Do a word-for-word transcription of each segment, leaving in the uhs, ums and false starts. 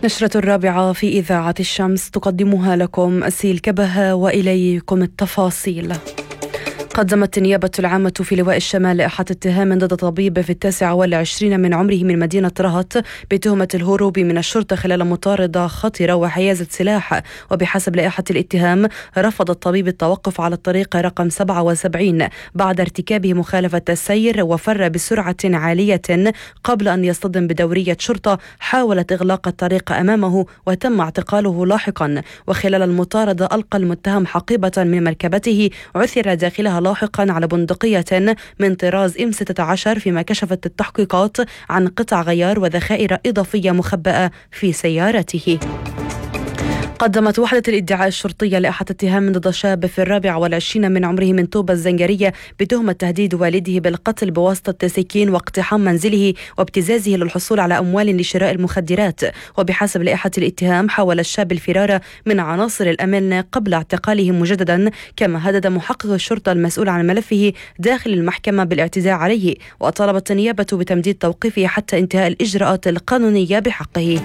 نشرة الرابعة في إذاعة الشمس تقدمها لكم أسيل كبهة، وإليكم التفاصيل. قدمت النيابة العامة في لواء الشمال لائحة اتهام ضد طبيب في التاسع والعشرين من عمره من مدينة رهط بتهمة الهروب من الشرطة خلال مطاردة خطرة وحيازة سلاح. وبحسب لائحة الاتهام رفض الطبيب التوقف على الطريق رقم سبعة وسبعين بعد ارتكابه مخالفة السير، وفر بسرعة عالية قبل أن يصطدم بدورية شرطة حاولت إغلاق الطريق أمامه، وتم اعتقاله لاحقا. وخلال المطاردة ألقى المتهم حقيبة من مركبته عثر داخلها لاحقا على بندقية من طراز إم ستة عشر، فيما كشفت التحقيقات عن قطع غيار وذخائر إضافية مخبأة في سيارته. قدمت وحدة الإدعاء الشرطية لائحة اتهام ضد شاب في الرابع والعشرين من عمره من طوبة الزنجرية بتهمة تهديد والده بالقتل بواسطة سكين واقتحام منزله وابتزازه للحصول على أموال لشراء المخدرات. وبحسب لائحة الاتهام حاول الشاب الفرار من عناصر الأمن قبل اعتقاله مجددا، كما هدد محقق الشرطة المسؤول عن ملفه داخل المحكمة بالاعتداء عليه. وطلبت النيابة بتمديد توقيفه حتى انتهاء الإجراءات القانونية بحقه.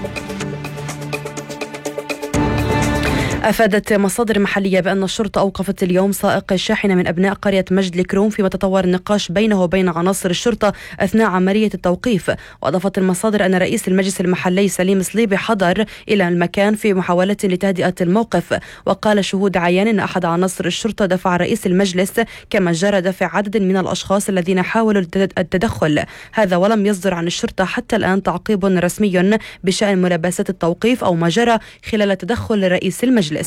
أفادت مصادر محلية بأن الشرطة أوقفت اليوم سائق شاحنة من أبناء قرية مجد الكروم، فيما تطور النقاش بينه وبين عناصر الشرطة أثناء عملية التوقيف. وأضافت المصادر أن رئيس المجلس المحلي سليم صليبي حضر إلى المكان في محاولة لتهدئة الموقف. وقال شهود عيان أن أحد عناصر الشرطة دفع رئيس المجلس، كما جرى دفع عدد من الأشخاص الذين حاولوا التدخل. هذا ولم يصدر عن الشرطة حتى الآن تعقيب رسمي بشأن ملابسات التوقيف أو ما جرى خلال تدخل رئيس المجلس.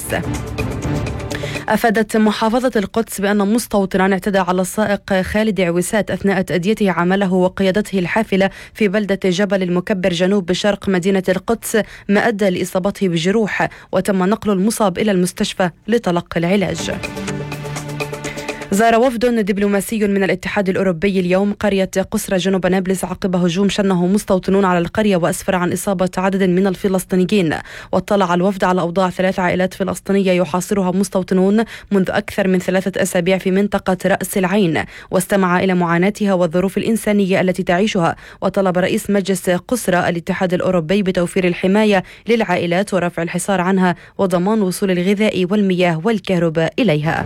أفادت محافظة القدس بأن مستوطنا اعتدى على السائق خالد عويسات أثناء تأديته عمله وقيادته الحافلة في بلدة جبل المكبر جنوب بشرق مدينة القدس، ما أدى لإصابته بجروح، وتم نقل المصاب إلى المستشفى لتلقي العلاج. زار وفد دبلوماسي من الاتحاد الأوروبي اليوم قرية قسرة جنوب نابلس عقب هجوم شنه مستوطنون على القرية وأسفر عن إصابة عدد من الفلسطينيين. واطلع الوفد على أوضاع ثلاث عائلات فلسطينية يحاصرها مستوطنون منذ أكثر من ثلاثة أسابيع في منطقة رأس العين، واستمع إلى معاناتها والظروف الإنسانية التي تعيشها. وطلب رئيس مجلس قسرة الاتحاد الأوروبي بتوفير الحماية للعائلات ورفع الحصار عنها وضمان وصول الغذاء والمياه والكهرباء إليها.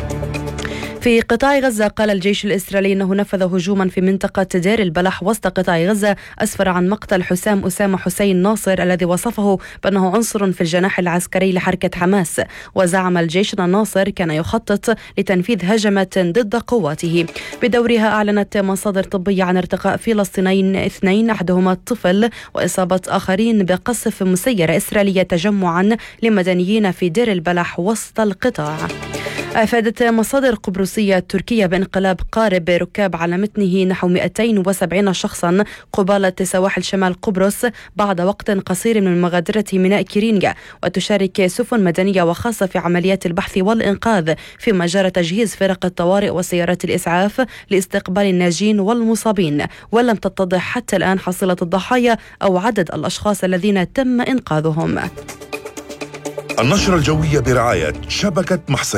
في قطاع غزة قال الجيش الإسرائيلي أنه نفذ هجوما في منطقة دير البلح وسط قطاع غزة أسفر عن مقتل حسام أسامة حسين ناصر الذي وصفه بأنه عنصر في الجناح العسكري لحركة حماس. وزعم الجيش أن ناصر كان يخطط لتنفيذ هجمات ضد قواته. بدورها أعلنت مصادر طبية عن ارتقاء فلسطينيين اثنين أحدهما طفل وإصابة آخرين بقصف مسيرة إسرائيلية تجمعا لمدنيين في دير البلح وسط القطاع. أفادت مصادر قبرصية تركية بانقلاب قارب ركاب على متنه نحو مئتين وسبعين شخصا قبالة سواحل شمال قبرص بعد وقت قصير من مغادرة ميناء كيرينجا. وتشارك سفن مدنية وخاصة في عمليات البحث والإنقاذ، فيما جرى تجهيز فرق الطوارئ وسيارات الإسعاف لاستقبال الناجين والمصابين. ولم تتضح حتى الآن حصيلة الضحايا أو عدد الأشخاص الذين تم إنقاذهم. النشرة الجوية برعاية شبكة محسن.